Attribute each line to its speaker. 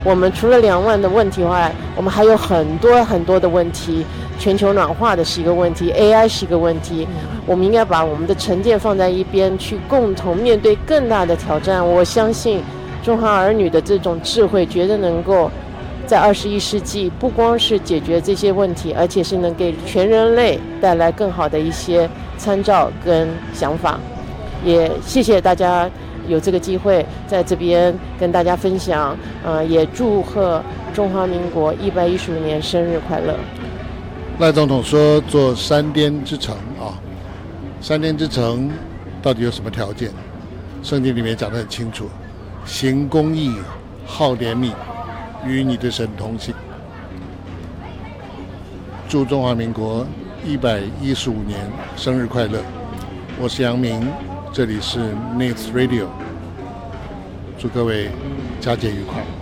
Speaker 1: 我们除了2万的问题外，我们还有很多很多的问题。全球暖化的是一个问题 ，AI 是一个问题。我们应该把我们的成见放在一边，去共同面对更大的挑战。我相信中华儿女的这种智慧，绝对能够在21世纪，不光是解决这些问题，而且是能给全人类带来更好的一些参照跟想法。也谢谢大家有这个机会在这边跟大家分享，也祝贺中华民国115年生日快乐。
Speaker 2: 赖总统说做3颠之城啊，3颠之城到底有什么条件？圣经里面讲得很清楚，行公义，好怜悯，与你的神同行。祝中华民国115年生日快乐！我是杨明，这里是 News Radio， 祝各位佳节愉快。